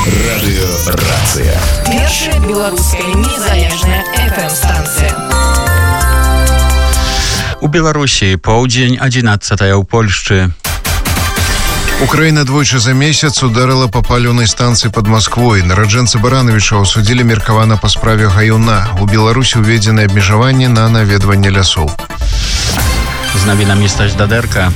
Радыёрацыя. Першая беларуская незалежная FM-станцыя. У Беларусі паўдзень 11 у Польшчы. Украина двойчы за месяц ударила по палёвай станцыі под Москвой. Нараджэнца Барановича осудили меркавана по справе гаюна. У Беларусі уведзены абмежаванні на наведванне лясоў. З навінамі Стась Дадэрка.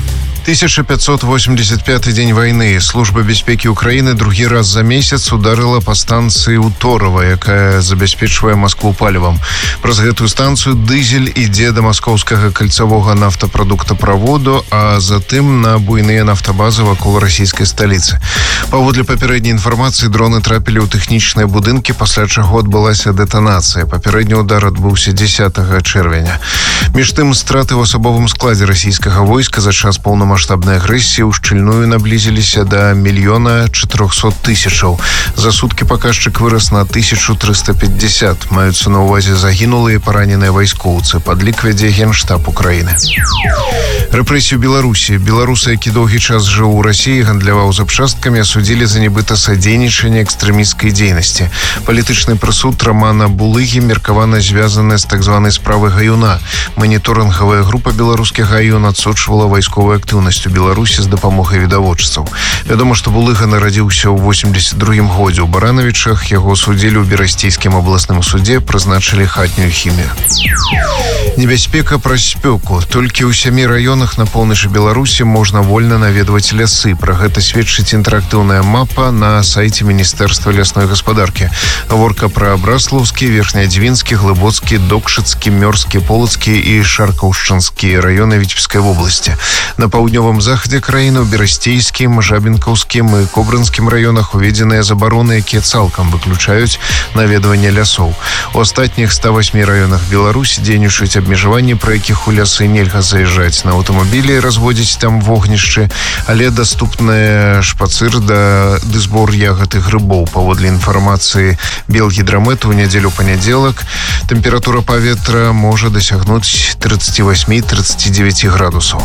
1585 день войны. Служба бяспекі Украины другі раз за месяц ударила по станцыі Уторова, якая забяспечвае Москву палівам. Праз гэтую станцыю дызель ідзе да маскоўскага кальцавога нафтапрадуктаправоду, а затым на буйныя нафтабазы вакол расійскай сталіцы. Паводле папярэдняй інфармацыі, дроны трапілі ў тэхнічныя будынкі, пасля чаго адбылася дэтанацыя. Папярэдні удар адбыўся 10 чэрвеня. Між тым, страты ў асабовым складзе расійскага войска за час поўнамасштабнай агрэсіі ўшчыльную наблізіліся да 1 400 000. За суткі паказчык вырас на 1350. Маюцца на ўвазе загінулыя і параненыя вайскоўцы. Падлік вядзе Генштаб Украіны. Рэпрэсію Беларусі. Беларусы, які доўгі час жыў у Расіі, гандляваў запчасткамі, асудзілі за нібыта садзейнічанне экстрэмісцкай дзейнасці. Палітычны прысуд Романа Булыгі меркавана звязаны з так званай справай гаюна. Маніторынгавая група беларускіх гаюн адсочвала вайсковую актыўнасць у Беларусі з дапамогай відавочцаў. Вядома, што Булыга нарадзіўся ў 82 годзе. У Барановичах яго судзілі ў Берасцейскім абласным судзе, прызначылі хатнюю хімію. Небяспека праз спёку. Толькі ў 7 раёнах на поўначы Беларусі можна вольна наведваць лясы. Пра гэта сведчыць інтэрактыўная мапа на сайце Міністэрства лясной гаспадаркі. Гаворка пра Браслаўскі, Верхнядзвінскі, Глыбоцкі, Докшыцкі, Мёрзкі, Полацкі і Шаркаўшчынскія раёны Віцебскай вобласці. На паўднёвым захадзе краіны ў Берасцейскім, Жабінкаўскім і Кобрынскім раёнах уведзеныя забароны, якія цалкам выключаюць наведванне лясоў. У астатніх 108 раёнах Беларусі дзейнічаюць абмежаванні, пра якіх у лясы нельга заязджаць на аўтамабілі і разводзіць там вогнішчы, але даступныя шпацыр ды збор ягад і грыбоў. Паводле інфармацыі Белгідрамэту, у нядзелю-панядзелак тэмпература паветра можа дасягнуць 38-39 градусаў.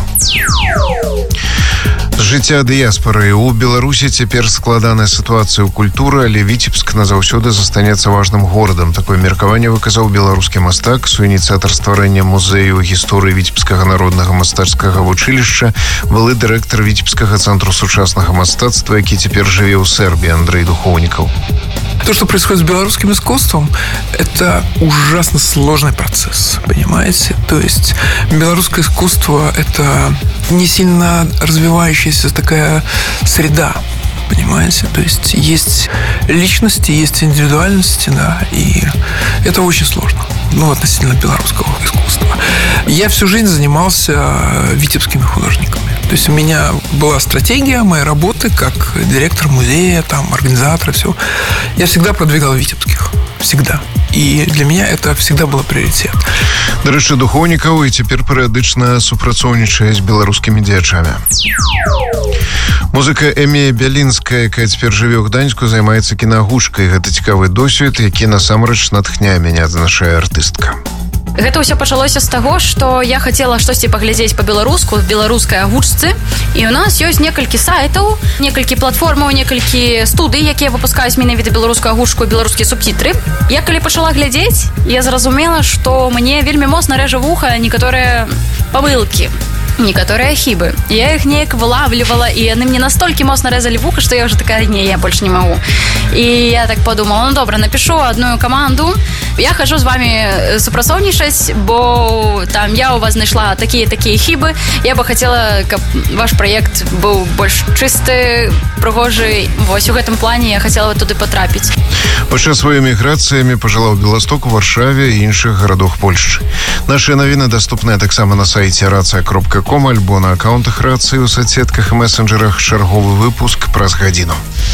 З жыцця дыяспары. У Беларусі цяпер складаная сітуацыя ў культуры, але Віцебск назаўсёды застанецца важным горадам. Такое меркаванне выказаў беларускі мастак, суініцыятар стварэння музею гісторыі Віцебскага народнага мастацкага вучылішча, былы дырэктар Віцебскага цэнтру сучаснага мастацтва, які цяпер жыве ў Сербіі, Андрей Духовников. То, что происходит с белорусским искусством, это ужасно сложный процесс, понимаете? То есть белорусское искусство – это не сильно развивающаяся такая среда, понимаете? То есть личности, есть индивидуальности, да, и это очень сложно, относительно белорусского искусства. Я всю жизнь занимался витебскими художниками. То есть у меня была стратегия моей работы как директор музея, организатор, все. Я всегда продвигал витебских. Всегда. И для меня это всегда было приоритет. До рэчы, Духовников і цяпер перыядычна супрацоўнічае з беларускімі дзеячамі. Музыка Эмія Бялінская, якая цяпер жыве ў Гданьску, займаецца кінаагучкай. Гэта цікавы досвед, які насамрэч натхняе мяне, адзначае артыстка. Гэта ўсё пачалося з таго, што я хацела штосьці паглядзець па-беларуску, беларускай агучцы. І ў нас ёсць некалькі сайтаў, некалькі платформаў, некалькі студый, якія выпускаюць менавіта беларускую агучку і беларускія субцітры. Я калі пачала глядзець, я зразумела, што мне вельмі моцна рэжа вуха некаторыя памылкі, некаторыя хібы. Я іх неяк вылавлівала, і яны мне настолькі моцна рэзалі вуха, што я ўжо такая, я больш не магу. І я так подумала, добра, напишу одну каманду, я хожу з вами супрацоўнічаць, бо там я у вас знайшла такія хібы, я бы хацела, каб ваш праект быў больш чысты, прыгожы. Вось у гэтым плане я хацела туды патрапіць. Падчас сваёй міграцыямі пажыла ў Беластоку, Варшаве і іншых гарадах Польшчы. Нашыя навіны даступныя таксама на сайце racja.com альбо на аккаунтах Рацыі ў соцсетках і месенджерах. Чарговы выпуск праз гадзіну.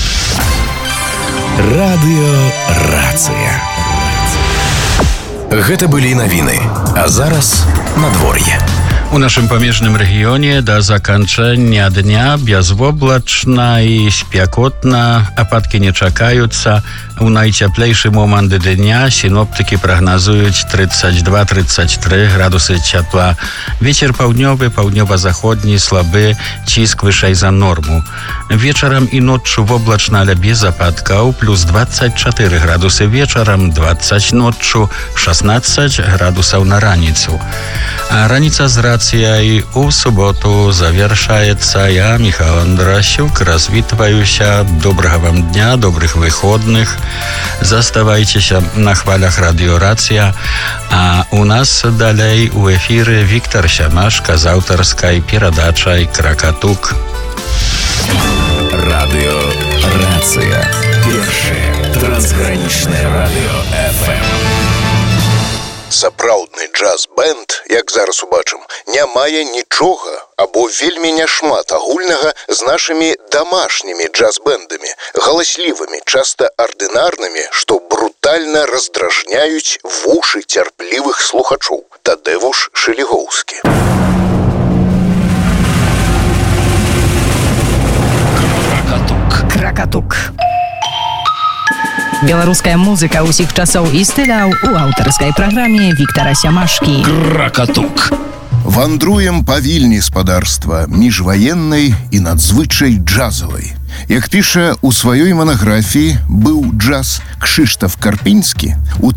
Радыёрацыя. Гэта былі навіны. А зараз надвор'е. У нашым памежным рэгіёне да заканчэння дня бязвоблачна і спякотна, ападкі не чакаюцца. У найцяплейшы момант дня сіноптыкі прагназуюць 32-33 градусы цяпла. Вецер паўднёвы, паўднёва-заходні, слабы, ціск вышэй за норму. Вечарам і ноччу воблачна, але без ападкаў, плюс 24 градусы вечарам, 20 ноччу, 16 градусаў на раніцу. А раніца з рацыяй у суботу завершаецца. Я, Михаил Андрасюк, развітваюся. Добрага вам дня, добрых выходных. Заставайцеся на хвалях радыё Рацыя. А у нас далей у эфіры Віктор Сямашка з аўтарскай перадачай «Кракатук». Радыё Рацыя. Першае трансгранічнае радыё FM. Сапраўдны джаз-бэнд, як зараз убачым, не мае нічога або вельмі няшмат агульнага з нашымі дамашнімі джаз-бэндамі, галаслівымі, часта ардынарнымі, што брутальна раздражняюць вушы цярплівых слухачоў. Тадэвуш Шелігоўскі. Кракатук. Беларуская музыка ўсіх часоў і стыляў у аўтарскай праграме Віктара Сямашкі. Кракатук. Вандруем па вільні спадарства міжваеннай і надзвычай джазавай. Як піша у сваёй манаграфіі «Быў джаз» Кшыштаф Карпінскі, у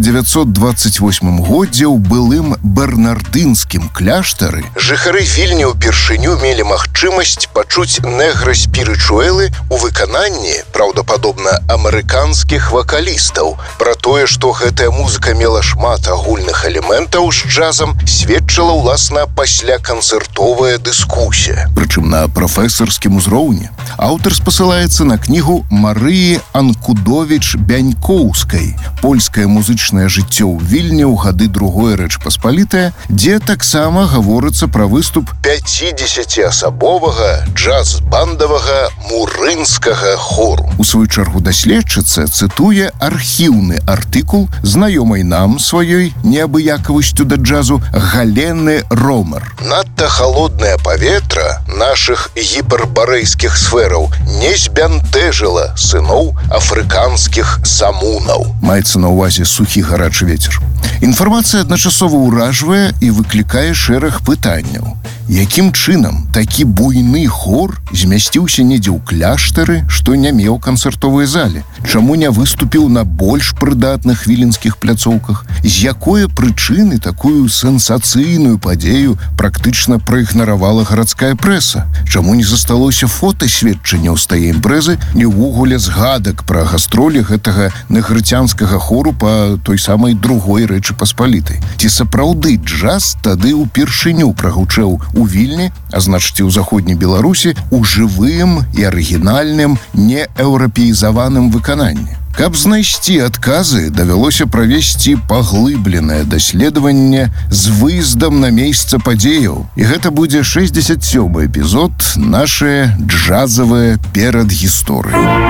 1928 годзе ў былым бернардынскім кляштары жыхары Вільні ўпершыню мелі магчымасць пачуць негра-спірычуэлы ў выкананні, праўдападобна, амерыканскіх вакалістаў. Пра тое, што гэтая музыка мела шмат агульных элементаў з джазам, сведчыла ўласна пасля-канцэртовая дыскусія. Прычым на прафесарскім узроўні. Аўтар спасылаецца на кнігу Марыі Анкудовіч-Бянькоўскай «Польскае музычнае жыццё ў Вільні ў гады Другой Рэчпаспалітае», дзе таксама гаворыцца пра выступ 50-асабовага джаз-бандавага мурынскага хору. У сваю чаргу даследчыца цытуе архіўны артыкул знаёмай нам сваёй неабыякавасцю да джазу Галены Ромар. Надта халоднае паветра нашых гіпербарэйскіх сфераў не збянтэжыла сыноў афрыканскіх самунаў. Маецца на ўвазе сухі гарачы вецер. Інфармацыя адначасова ўражвае і выклікае шэраг пытанняў. Якім чынам такі буйны хор змясціўся недзе ў кляштары, што не меў канцэртовай зале? Чаму не выступіў на больш прыдатных віленскіх пляцоўках? З якой прычыны такую сенсацыйную падзею практычна праігнаравала гарадская прэса? Чаму не засталося фотасведчанняў з тае імпрэзы і ўвогуле згадак пра гастролі гэтага негрыцянскага хору па той самай Другой Рэчы-Паспалітай? Ці сапраўды джаз тады ўпершыню прагучэў у Вільні, а значыць і ў заходняй Беларусі, у жывым і арыгінальным нееўрапеізаваным выкананні? Каб знайсці адказы, давялося правесці паглыбленае даследаванне з выездам на месца падзеяў. І гэта будзе 67-й эпізод нашай джазавай перадгісторыі.